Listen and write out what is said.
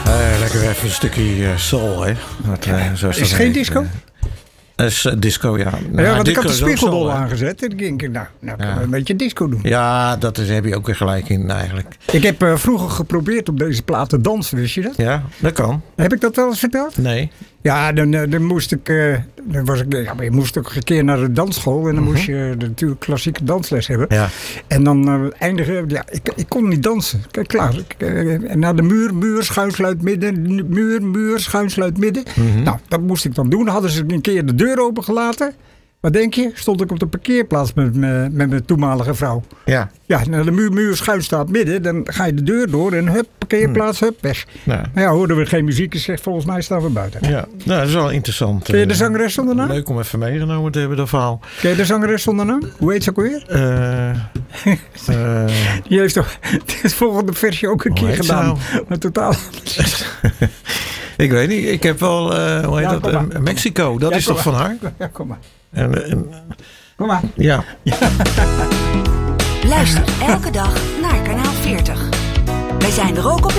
Lekker even een stukje soul, hè. Is het geen disco? Is disco, ja. Ja, want ik had de spiegelbol aangezet. En ik denk, nou kunnen we een beetje disco doen. Ja, heb je ook weer gelijk in eigenlijk. Ik heb vroeger geprobeerd op deze plaat te dansen, wist je dat? Ja, dat kan. Heb ik dat wel eens verteld? Nee. Ja, dan moest ik... maar je moest ook een keer naar de dansschool. En dan moest je natuurlijk klassieke dansles hebben. Ja. En dan eindigen... Ja, ik kon niet dansen. Kijk, klaar. En naar de muur, schuinsluit midden. Muur, schuinsluit midden. Nou, dat moest ik dan doen. Dan hadden ze een keer de deur opengelaten. Wat denk je? Stond ik op de parkeerplaats met mijn toenmalige vrouw. Ja. Ja, naar de muur schuin staat midden. Dan ga je de deur door en hup, parkeerplaats, hup, weg. Ja. Maar ja, hoorden we geen muziek. Ik zeg, volgens mij staan we buiten. Ja, nou, dat is wel interessant. Ken je de zangeres zonder naam? Leuk om even meegenomen te hebben, dat verhaal. Ken je de zangeres zonder naam? Hoe heet ze ook alweer? Die heeft toch het volgende versje ook een keer gedaan. Nou? Maar totaal... Ik weet niet. Ik heb wel, hoe heet dat? Mexico. Dat is toch van haar? Ja, kom maar. Kom maar. Ja. Luister elke dag naar Kanaal 40. Wij zijn er ook op